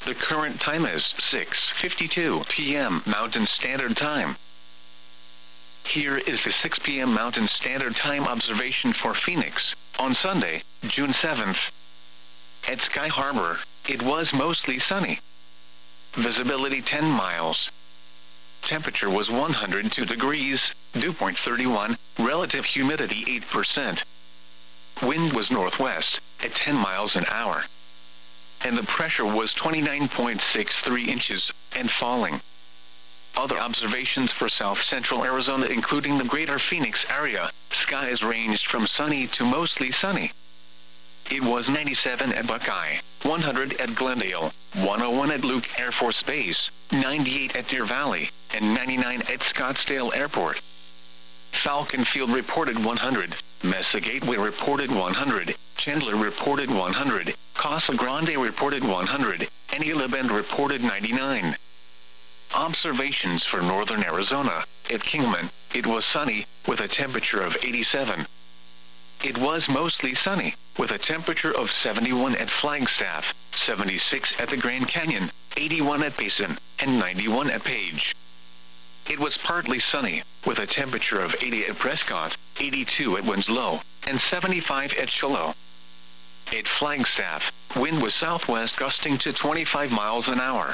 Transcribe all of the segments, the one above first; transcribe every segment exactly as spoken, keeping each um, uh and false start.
The current time is six fifty-two p m Mountain Standard Time. Here is the six p m Mountain Standard Time observation for Phoenix, on Sunday, June seventh. At Sky Harbor, it was mostly sunny. Visibility ten miles. Temperature was one hundred two degrees, dew point thirty-one, relative humidity eight percent. Wind was northwest, at ten miles an hour. And the pressure was twenty-nine point six three inches, and falling. Other observations for south central Arizona including the greater Phoenix area, skies ranged from sunny to mostly sunny. It was ninety-seven at Buckeye, one hundred at Glendale, one oh one at Luke Air Force Base, ninety-eight at Deer Valley, and ninety-nine at Scottsdale Airport. Falcon Field reported one hundred, Mesa Gateway reported one hundred, Chandler reported one hundred, Casa Grande reported one hundred, and Gila Bend reported ninety-nine. Observations for northern Arizona. At Kingman, it was sunny, with a temperature of eighty-seven. It was mostly sunny, with a temperature of seventy-one at Flagstaff, seventy-six at the Grand Canyon, eighty-one at Basin, and ninety-one at Page. It was partly sunny, with a temperature of eighty at Prescott, eighty-two at Winslow, and seventy-five at Shiloh. At Flagstaff, wind was southwest gusting to twenty-five miles an hour.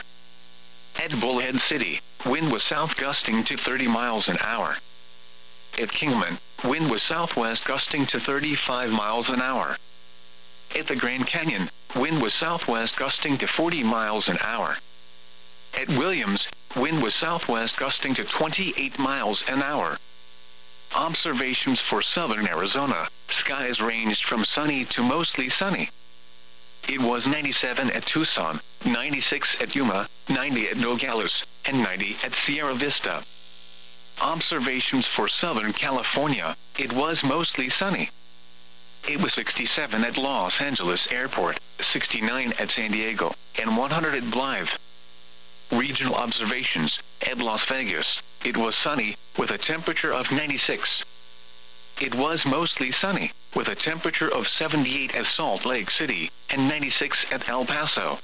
At Bullhead City, wind was south gusting to thirty miles an hour. At Kingman, wind was southwest gusting to thirty-five miles an hour. At the Grand Canyon, wind was southwest gusting to forty miles an hour. At Williams, wind was southwest gusting to twenty-eight miles an hour. Observations for southern Arizona. Skies ranged from sunny to mostly sunny. It was ninety-seven at Tucson, ninety-six at Yuma, ninety at Nogales, and ninety at Sierra Vista. Observations for Southern California. It was mostly sunny. It was sixty-seven at Los Angeles Airport, sixty-nine at San Diego, and one hundred at Blythe. Regional observations. At Las Vegas, it was sunny, with a temperature of ninety-six. It was mostly sunny, with a temperature of seventy-eight at Salt Lake City, and ninety-six at El Paso.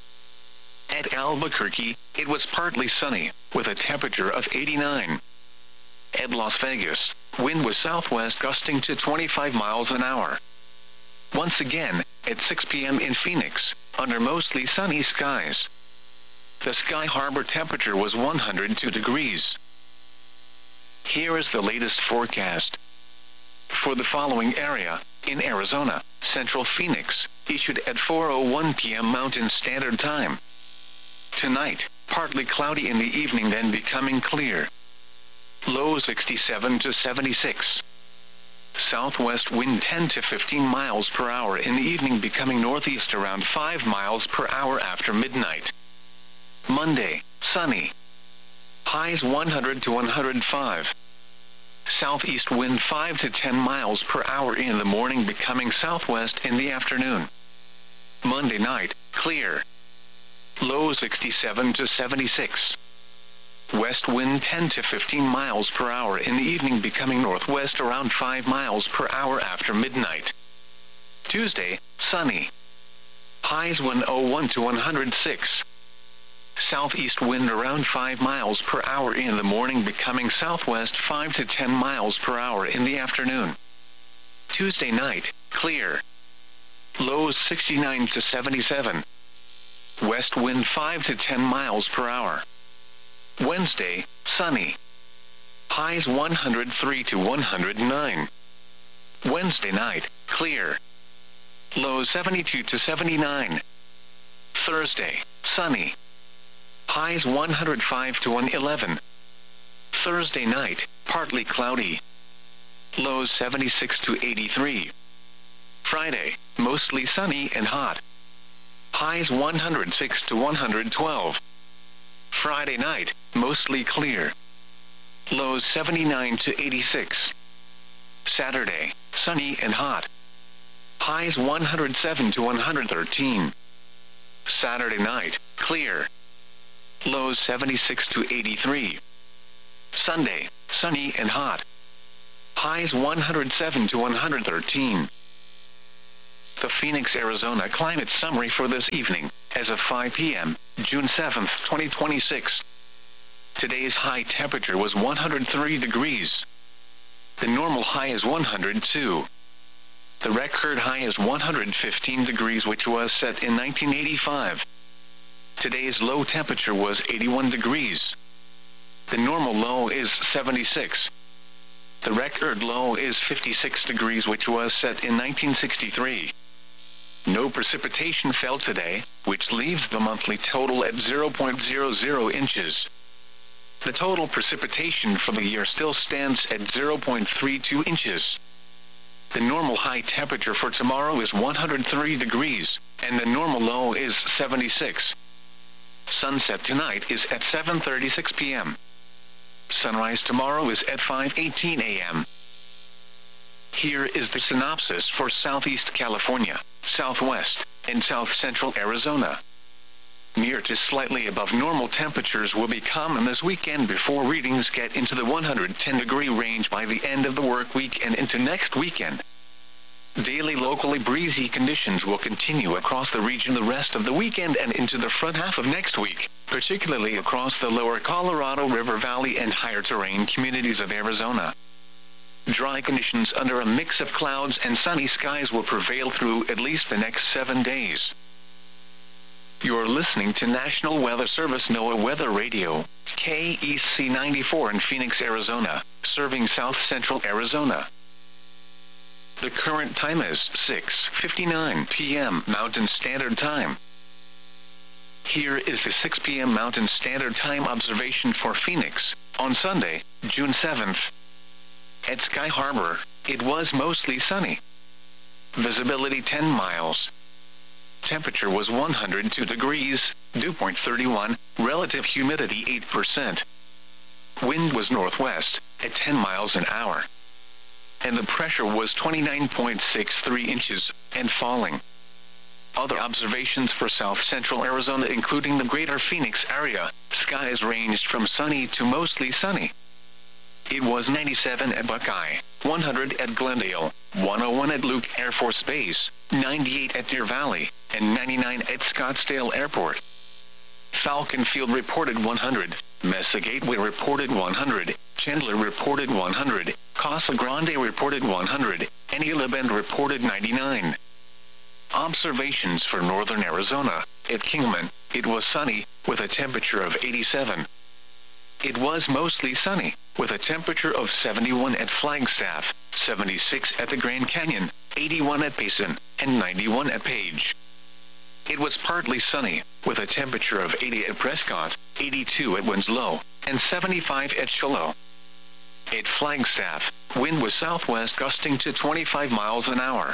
At Albuquerque, it was partly sunny, with a temperature of eighty-nine. At Las Vegas, wind was southwest gusting to twenty-five miles an hour. Once again, at six p m in Phoenix, under mostly sunny skies. The Sky Harbor temperature was one hundred two degrees. Here is the latest forecast. For the following area, in Arizona, Central Phoenix, issued at four oh one p m Mountain Standard Time. Tonight, partly cloudy in the evening then becoming clear. Low sixty-seven to seventy-six. Southwest wind ten to fifteen miles per hour in the evening becoming northeast around five miles per hour after midnight. Monday, sunny. Highs one hundred to one hundred five. Southeast wind five to ten miles per hour in the morning becoming southwest in the afternoon. Monday night, clear. Low sixty-seven to seventy-six. West wind ten to fifteen miles per hour in the evening becoming northwest around five miles per hour after midnight. Tuesday, sunny. Highs one oh one to one hundred six. Southeast wind around five miles per hour in the morning becoming southwest five to ten miles per hour in the afternoon. Tuesday night, clear. Lows sixty-nine to seventy-seven. West wind five to ten miles per hour. Wednesday, sunny. Highs one hundred three to one hundred nine. Wednesday night, clear. Lows seventy-two to seventy-nine. Thursday, sunny. Highs one hundred five to one eleven. Thursday night, partly cloudy. Lows seventy-six to eighty-three. Friday, mostly sunny and hot. Highs one hundred six to one hundred twelve. Friday night, mostly clear. Lows seventy-nine to eighty-six. Saturday, sunny and hot. Highs one hundred seven to one hundred thirteen. Saturday night, clear. Lows seventy-six to eighty-three. Sunday, sunny and hot. Highs one hundred seven to one hundred thirteen. The Phoenix, Arizona climate summary for this evening. As of five p m, June seventh, twenty twenty-six. Today's high temperature was one hundred three degrees. The normal high is one hundred two. The record high is one hundred fifteen degrees, which was set in nineteen eighty-five. Today's low temperature was eighty-one degrees. The normal low is seventy-six. The record low is fifty-six degrees, which was set in nineteen sixty-three. No precipitation fell today, which leaves the monthly total at zero point zero zero inches. The total precipitation for the year still stands at zero point three two inches. The normal high temperature for tomorrow is one hundred three degrees, and the normal low is seventy-six. Sunset tonight is at seven thirty-six p m Sunrise tomorrow is at five eighteen a m Here is the synopsis for Southeast California, Southwest, and South Central Arizona. Near to slightly above normal temperatures will be common this weekend before readings get into the one hundred ten degree range by the end of the work week and into next weekend. Daily locally breezy conditions will continue across the region the rest of the weekend and into the front half of next week, particularly across the lower Colorado River Valley and higher terrain communities of Arizona. Dry conditions under a mix of clouds and sunny skies will prevail through at least the next seven days. You're listening to National Weather Service NOAA Weather Radio, K E C ninety-four in Phoenix, Arizona, serving South Central Arizona. The current time is six fifty-nine p m Mountain Standard Time. Here is the six p m Mountain Standard Time observation for Phoenix, on Sunday, June seventh. At Sky Harbor, it was mostly sunny. Visibility ten miles. Temperature was one hundred two degrees, dew point thirty-one, relative humidity eight percent. Wind was northwest, at ten miles an hour. And the pressure was twenty-nine point six three inches, and falling. Other observations for South Central Arizona, including the greater Phoenix area, skies ranged from sunny to mostly sunny. It was ninety-seven at Buckeye, one hundred at Glendale, one oh one at Luke Air Force Base, ninety-eight at Deer Valley, and ninety-nine at Scottsdale Airport. Falcon Field reported one hundred, Mesa Gateway reported one hundred, Chandler reported one hundred, Casa Grande reported one hundred, and Isla Bend reported ninety-nine. Observations for northern Arizona. At Kingman, it was sunny, with a temperature of eighty-seven. It was mostly sunny, with a temperature of seventy-one at Flagstaff, seventy-six at the Grand Canyon, eighty-one at Payson, and ninety-one at Page. It was partly sunny, with a temperature of eighty at Prescott, eighty-two at Winslow, and seventy-five at Shiloh. At Flagstaff, wind was southwest gusting to twenty-five miles an hour.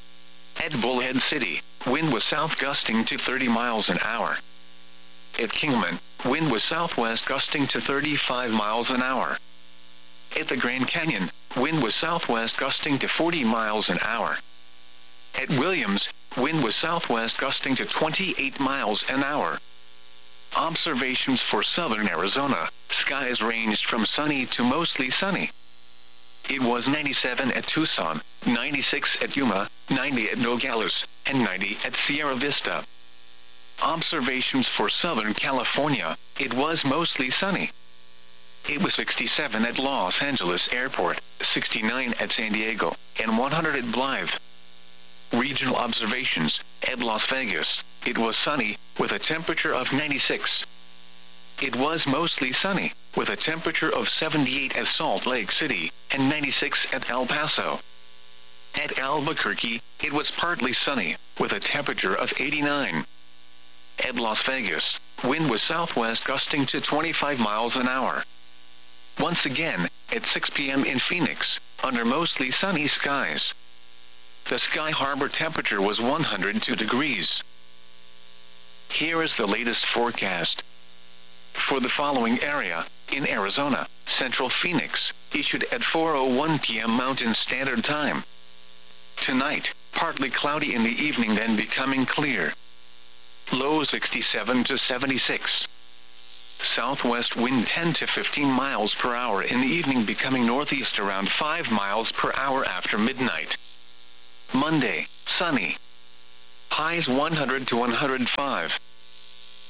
At Bullhead City, wind was south gusting to thirty miles an hour. At Kingman, wind was southwest gusting to thirty-five miles an hour. At the Grand Canyon, wind was southwest gusting to forty miles an hour. At Williams, wind was southwest gusting to twenty-eight miles an hour. Observations for southern Arizona. Skies ranged from sunny to mostly sunny. It was ninety-seven at Tucson, ninety-six at Yuma, ninety at Nogales, and ninety at Sierra Vista. Observations for Southern California. It was mostly sunny. It was sixty-seven at Los Angeles Airport, sixty-nine at San Diego, and one hundred at Blythe. Regional observations. At Las Vegas, it was sunny, with a temperature of ninety-six. It was mostly sunny, with a temperature of seventy-eight at Salt Lake City, and ninety-six at El Paso. At Albuquerque, it was partly sunny, with a temperature of eighty-nine. At Las Vegas, wind was southwest gusting to twenty-five miles an hour. Once again, at six p m in Phoenix, under mostly sunny skies. The Sky Harbor temperature was one hundred two degrees. Here is the latest forecast. For the following area, in Arizona, Central Phoenix, issued at four oh one p m Mountain Standard Time. Tonight, partly cloudy in the evening, then becoming clear. Low sixty-seven to seventy-six. Southwest wind ten to fifteen miles per hour in the evening, becoming northeast around five miles per hour after midnight. Monday, sunny. Highs one hundred to one hundred five.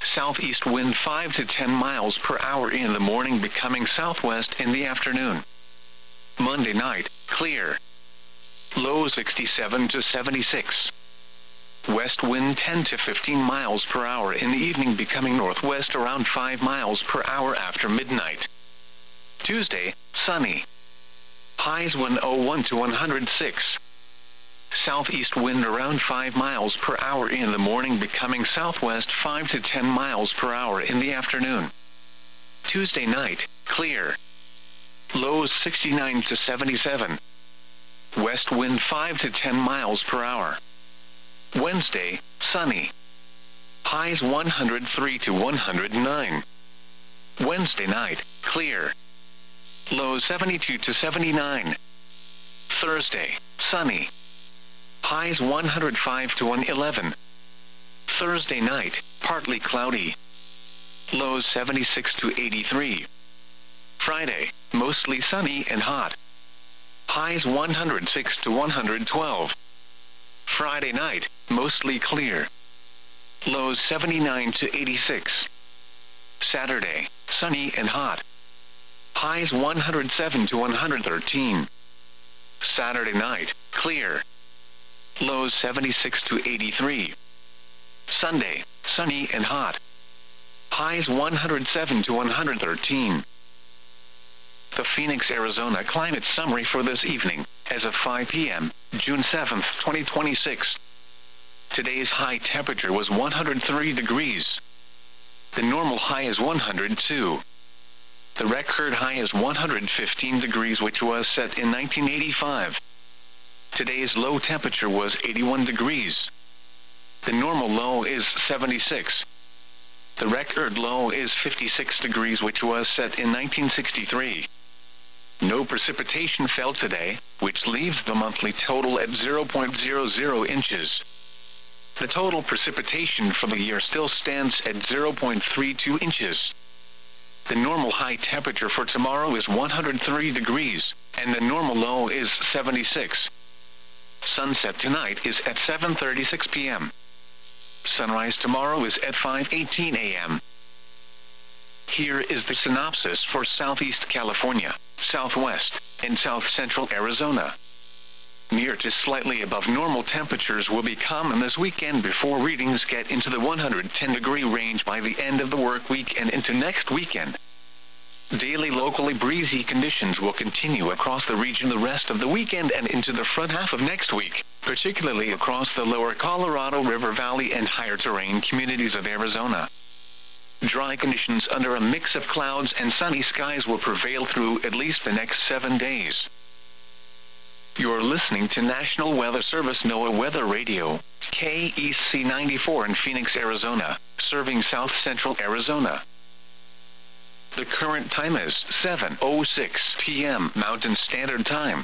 Southeast wind five to ten miles per hour in the morning, becoming southwest in the afternoon. Monday night, clear. Low sixty-seven to seventy-six. West wind ten to fifteen miles per hour in the evening, becoming northwest around five miles per hour after midnight. Tuesday, sunny. Highs one oh one to one hundred six. Southeast wind around five miles per hour in the morning, becoming southwest five to ten miles per hour in the afternoon. Tuesday night, clear. Lows sixty-nine to seventy-seven. West wind five to ten miles per hour. Wednesday, sunny. Highs one hundred three to one hundred nine. Wednesday night, clear. Lows seventy-two to seventy-nine. Thursday, sunny. Highs one hundred five to one eleven. Thursday night, partly cloudy. Lows seventy-six to eighty-three. Friday, mostly sunny and hot. Highs one hundred six to one hundred twelve. Friday night, mostly clear. Lows seventy-nine to eighty-six. Saturday, sunny and hot. Highs one hundred seven to one hundred thirteen. Saturday night, clear. Lows seventy-six to eighty-three. Sunday, sunny and hot. Highs one hundred seven to one hundred thirteen. The Phoenix, Arizona climate summary for this evening, as of five p m, June seventh, twenty twenty-six. Today's high temperature was one hundred three degrees. The normal high is one hundred two. The record high is one hundred fifteen degrees, which was set in nineteen eighty-five. Today's low temperature was eighty-one degrees. The normal low is seventy-six. The record low is fifty-six degrees, which was set in nineteen sixty-three. No precipitation fell today, which leaves the monthly total at zero point zero zero inches. The total precipitation for the year still stands at zero point three two inches. The normal high temperature for tomorrow is one hundred three degrees, and the normal low is seventy-six. Sunset tonight is at seven thirty-six p m Sunrise tomorrow is at five eighteen a m Here is the synopsis for Southeast California, Southwest, and South Central Arizona. Near to slightly above normal temperatures will be common this weekend before readings get into the one hundred ten degree range by the end of the work week and into next weekend. Daily locally breezy conditions will continue across the region the rest of the weekend and into the front half of next week, particularly across the lower Colorado River Valley and higher terrain communities of Arizona. Dry conditions under a mix of clouds and sunny skies will prevail through at least the next seven days. You're listening to National Weather Service NOAA Weather Radio, K E C ninety-four in Phoenix, Arizona, serving South Central Arizona. The current time is seven oh six p m Mountain Standard Time.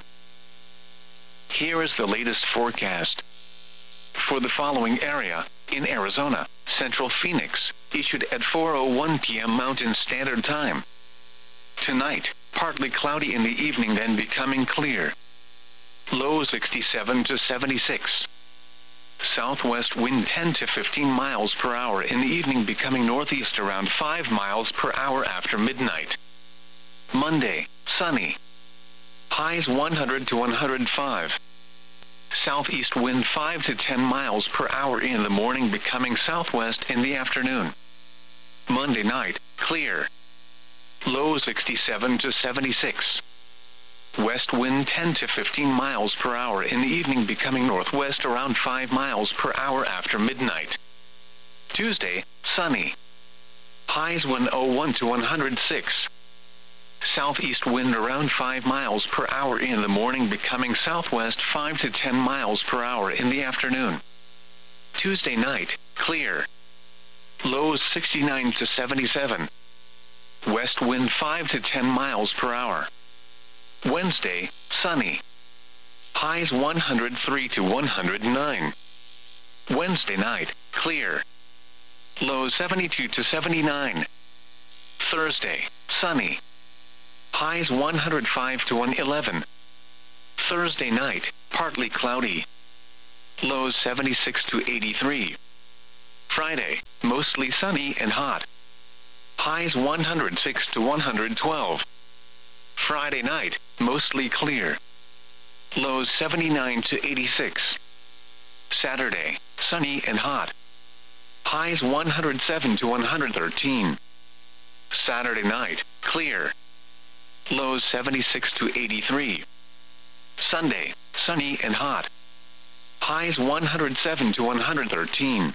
Here is the latest forecast. For the following area, in Arizona, Central Phoenix, issued at four oh one p m Mountain Standard Time. Tonight, partly cloudy in the evening, then becoming clear. Low sixty-seven to seventy-six. Southwest wind ten to fifteen miles per hour in the evening, becoming northeast around five miles per hour after midnight. Monday, sunny. Highs one hundred to one hundred five. Southeast wind five to ten miles per hour in the morning, becoming southwest in the afternoon. Monday night, clear. Low sixty-seven to seventy-six. West wind ten to fifteen miles per hour in the evening, becoming northwest around five miles per hour after midnight. Tuesday, sunny. Highs one oh one to one hundred six. Southeast wind around five miles per hour in the morning, becoming southwest five to ten miles per hour in the afternoon. Tuesday night, clear. Lows sixty-nine to seventy-seven. West wind five to ten miles per hour. Wednesday, sunny. Highs one hundred three to one hundred nine. Wednesday night, clear. Lows seventy-two to seventy-nine. Thursday, sunny. Highs one hundred five to one eleven. Thursday night, partly cloudy. Lows seventy-six to eighty-three. Friday, mostly sunny and hot. Highs one hundred six to one hundred twelve. Friday night, mostly clear. Lows seventy-nine to eighty-six. Saturday, sunny and hot. Highs one hundred seven to one hundred thirteen. Saturday night, clear. Lows seventy-six to eighty-three. Sunday, sunny and hot. Highs one hundred seven to one hundred thirteen.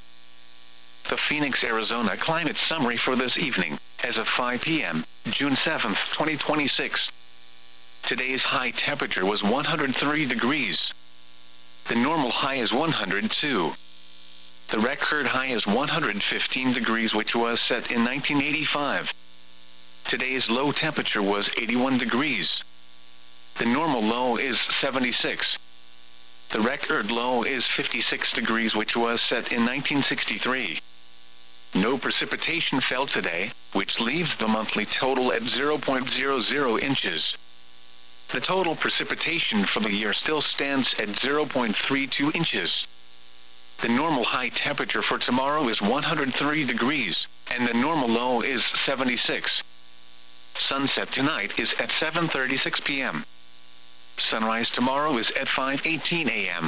The Phoenix, Arizona climate summary for this evening, as of five p m, June seventh, twenty twenty-six. Today's high temperature was one hundred three degrees. The normal high is one hundred two. The record high is one hundred fifteen degrees, which was set in nineteen eighty-five. Today's low temperature was eighty-one degrees. The normal low is seventy-six. The record low is fifty-six degrees, which was set in nineteen sixty-three. No precipitation fell today, which leaves the monthly total at zero point zero zero inches. The total precipitation for the year still stands at zero point three two inches. The normal high temperature for tomorrow is one hundred three degrees, and the normal low is seventy-six. Sunset tonight is at seven thirty-six p m Sunrise tomorrow is at five eighteen a m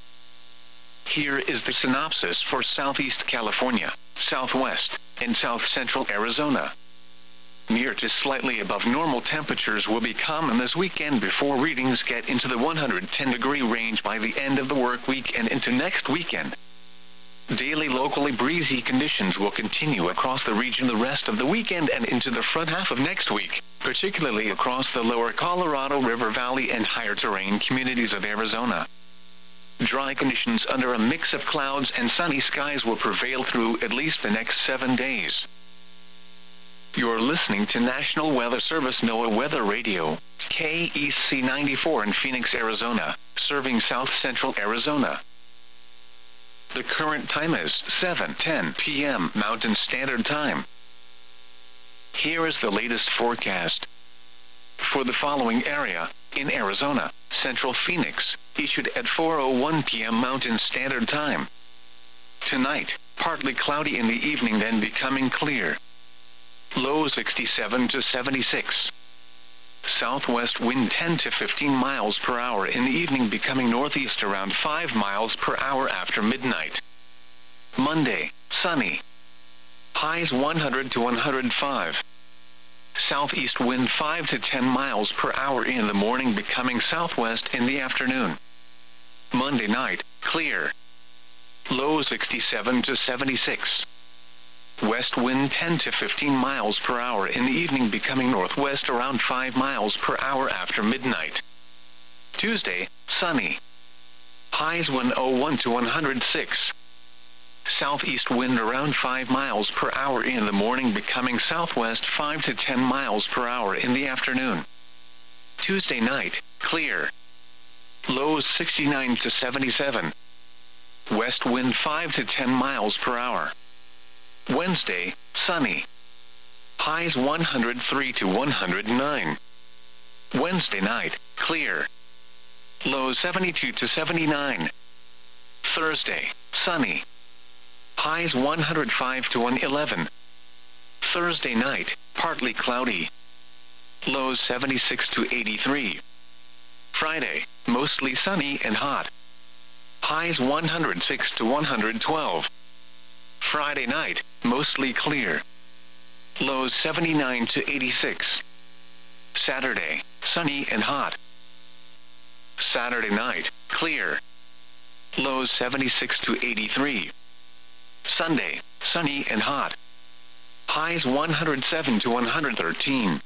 Here is the synopsis for Southeast California, Southwest, and South Central Arizona. Near to slightly above normal temperatures will be common this weekend before readings get into the one hundred ten degree range by the end of the work week and into next weekend. Daily locally breezy conditions will continue across the region the rest of the weekend and into the front half of next week, particularly across the lower Colorado River Valley and higher terrain communities of Arizona. Dry conditions under a mix of clouds and sunny skies will prevail through at least the next seven days. You're listening to National Weather Service NOAA Weather Radio, K E C ninety-four in Phoenix, Arizona, serving South Central Arizona. The current time is seven ten p m Mountain Standard Time. Here is the latest forecast. For the following area, in Arizona, Central Phoenix, issued at four oh one p m Mountain Standard Time. Tonight, partly cloudy in the evening, then becoming clear. Low sixty-seven to seventy-six. Southwest wind ten to fifteen miles per hour in the evening, becoming northeast around five miles per hour after midnight. Monday, sunny. Highs one hundred to one hundred five. Southeast wind five to ten miles per hour in the morning, becoming southwest in the afternoon. Monday night, clear. Low sixty-seven to seventy-six. West wind ten to fifteen miles per hour in the evening, becoming northwest around five miles per hour after midnight. Tuesday, sunny. Highs one oh one to one hundred six. Southeast wind around five miles per hour in the morning, becoming southwest five to ten miles per hour in the afternoon. Tuesday night, clear. Lows sixty-nine to seventy-seven. West wind five to ten miles per hour. Wednesday, sunny. Highs one hundred three to one hundred nine. Wednesday night, clear. Lows seventy-two to seventy-nine. Thursday, sunny. Highs one hundred five to one eleven. Thursday night, partly cloudy. Lows seventy-six to eighty-three. Friday, mostly sunny and hot. Highs one hundred six to one hundred twelve. Friday night, mostly clear. Lows seventy-nine to eighty-six. Saturday, sunny and hot. Saturday night, clear. Lows seventy-six to eighty-three. Sunday, sunny and hot. Highs one hundred seven to one hundred thirteen.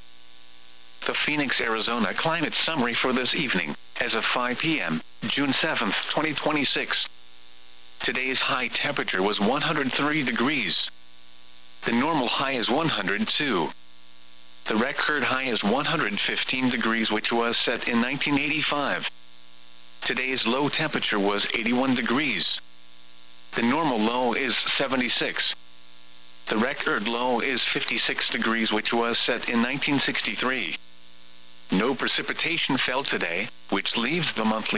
The Phoenix, Arizona climate summary for this evening, as of five p m, June seventh, twenty twenty-six. Today's high temperature was one hundred three degrees. The normal high is one hundred two. The record high is one hundred fifteen degrees, which was set in nineteen eighty-five. Today's low temperature was eighty-one degrees. The normal low is seventy-six. The record low is fifty-six degrees, which was set in nineteen sixty-three. No precipitation fell today, which leaves the monthly